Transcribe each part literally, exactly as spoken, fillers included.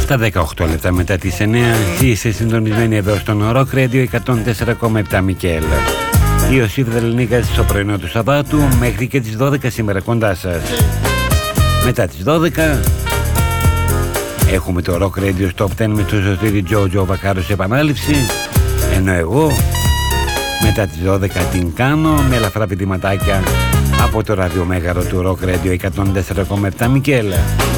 Στα δεκαοκτώ λεπτά μετά τις εννιά είστε συντονισμένοι εδώ στον Rock Radio εκατόν τέσσερα κόμμα επτά Μικέλ. Ιωσήφ Δελνίκας στο πρωινό του Σαββάτου μέχρι και τις δώδεκα σήμερα κοντά σας. Μετά τις δώδεκα έχουμε το Rock Radio Top δέκα με το Σωτήρι Τζο Βακάρο σε επανάληψη, ενώ εγώ μετά τις δώδεκα την κάνω με ελαφρά πηδηματάκια από το ραδιομέγαρο του Rock Radio εκατόν τέσσερα κόμμα επτά Μικέλ.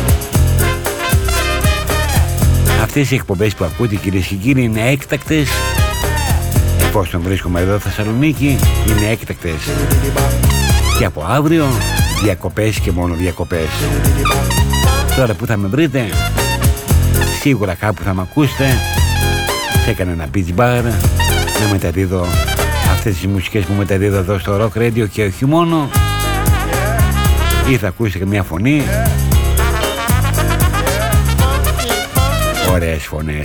Αυτές οι εκπομπές που ακούτε, κυρίες και κύριοι, είναι έκτακτες. Εφόσον βρίσκομαι εδώ Θεσσαλονίκη, είναι έκτακτες. Και από αύριο διακοπές και μόνο διακοπές. Τώρα που θα με βρείτε, σίγουρα κάπου θα με ακούσετε σε κανένα beach bar να μεταδίδω αυτές τις μουσικές που μεταδίδω εδώ στο Rock Radio και όχι μόνο, ή θα ακούσετε και μια φωνή. Ωραίες φωνές.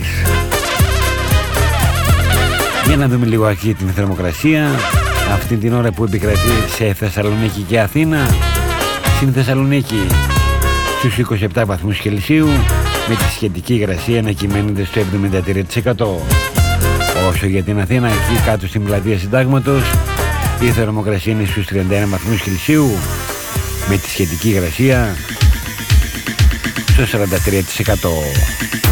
Για να δούμε λίγο αρχή την θερμοκρασία αυτή την ώρα που επικρατεί σε Θεσσαλονίκη και Αθήνα. Στην Θεσσαλονίκη στους είκοσι επτά βαθμούς Κελσίου, με τη σχετική υγρασία να κυμαίνεται στο εβδομήντα τρία τοις εκατό. Όσο για την Αθήνα, εκεί κάτω στην πλατεία Συντάγματος, η θερμοκρασία είναι στους τριάντα ένα βαθμούς Κελσίου, με τη σχετική υγρασία στο σαράντα τρία τοις εκατό.